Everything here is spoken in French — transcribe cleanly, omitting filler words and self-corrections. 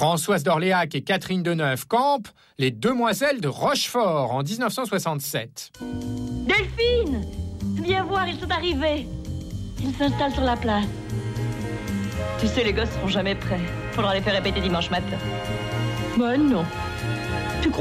Françoise d'Orléac et Catherine Deneuve campent les Demoiselles de Rochefort en 1967. Delphine, viens voir, ils sont arrivés. Ils s'installent sur la place. Tu sais, les gosses seront jamais prêts. Faudra les faire répéter dimanche matin. Ben non. Tu crois ?